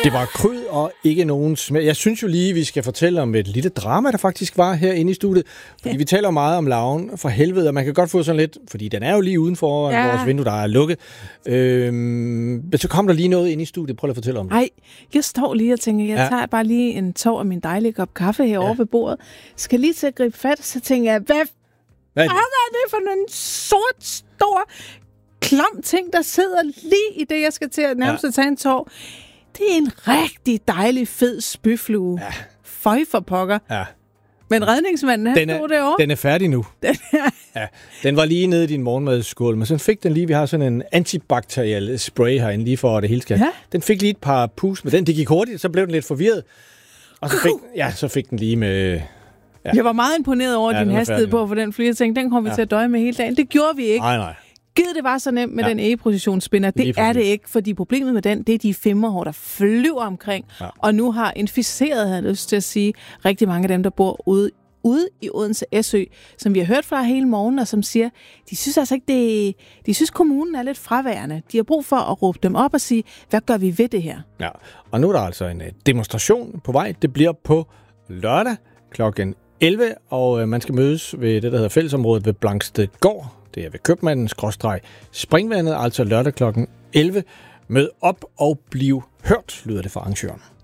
Det var kryd og ikke nogen smag. Jeg synes jo lige, vi skal fortælle om et lille drama, der faktisk var herinde i studiet. Fordi vi taler meget om Larven for helvede, og man kan godt få sådan lidt, fordi den er jo lige udenfor vores vindue, der er lukket. Men så kom der lige noget ind i studiet. Prøv at fortælle om det. Nej, jeg står lige og tænker, jeg tager bare lige en tår af min dejlige kop kaffe herovre ved bordet. Skal lige til at gribe fat, så tænker jeg, hvad er det for en sort, stor, klam ting, der sidder lige i det, jeg skal til at nærmest tage en tår. Det er en rigtig dejlig, fed spyflue. Ja. Føj for pokker. Ja. Men redningsmanden, han stod derovre. Den er færdig nu. Den var lige nede i din morgenmadsskål, men så fik den lige, vi har sådan en antibakteriel spray herinde, lige for at det hele skal. Ja. Den fik lige et par pus med den. Det gik hurtigt, så blev den lidt forvirret. Og så fik den lige med... Ja. Jeg var meget imponeret over din hastighed på for den, fordi jeg tænkte, den kommer vi til at døje med hele dagen. Det gjorde vi ikke. Nej. Gid det var så nemt med den E-positionsspinner. Det er det ikke, fordi problemet med den, det er de femmerhår, der flyver omkring, og nu har inficeret, havde jeg lyst til at sige, rigtig mange af dem, der bor ude i Odense Sø, som vi har hørt fra hele morgen, og som siger, de synes altså ikke, de synes kommunen er lidt fraværende. De har brug for at råbe dem op og sige, hvad gør vi ved det her? Ja, og nu er der altså en demonstration på vej. Det bliver på lørdag klokken 11, og man skal mødes ved det, der hedder fællesområdet ved Blangstedgård. Det er ved Købmanden/Springvandet, altså lørdag klokken 11. Mød op og bliv hørt, lyder det fra arrangøren.